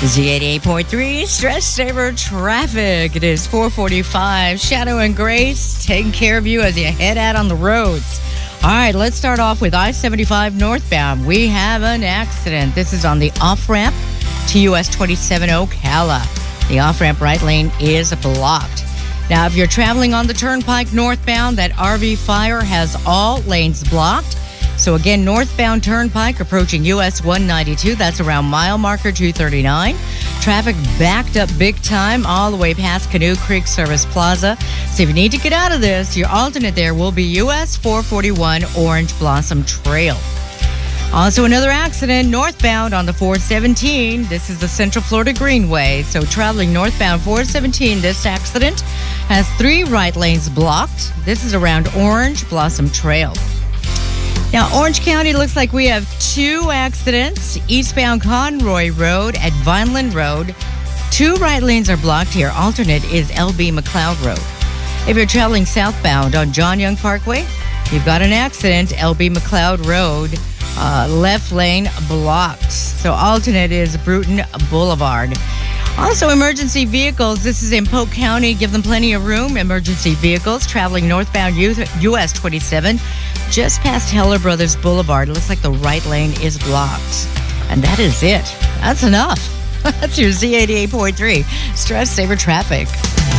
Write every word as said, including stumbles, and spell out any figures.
Z eighty-eight point three, Stress Saver Traffic. It is four forty-five. Shadow and Grace taking care of you as you head out on the roads. All right, let's start off with I seventy-five northbound. We have an accident. This is on the off-ramp to U S twenty-seven Ocala. The off-ramp right lane is blocked. Now, if you're traveling on the turnpike northbound, that R V fire has all lanes blocked. So again, northbound turnpike approaching U S one ninety-two. That's around mile marker two thirty-nine. Traffic backed up big time all the way past Canoe Creek Service Plaza. So if you need to get out of this, your alternate there will be U S four forty-one Orange Blossom Trail. Also, another accident northbound on the four seventeen. This is the Central Florida Greenway. So traveling northbound four seventeen, this accident has three right lanes blocked. This is around Orange Blossom Trail. Now, Orange County looks like we have two accidents. Eastbound Conroy Road at Vineland Road. Two right lanes are blocked here. Alternate is L B McLeod Road. If you're traveling southbound on John Young Parkway, you've got an accident. L B McLeod Road, uh, left lane blocked. So alternate is Bruton Boulevard. Also, emergency vehicles. This is in Polk County. Give them plenty of room. Emergency vehicles traveling northbound U S twenty-seven. Just past Heller Brothers Boulevard. It looks like the right lane is blocked. And that is it. That's enough. That's your Z eighty-eight point three Stress Saver Traffic.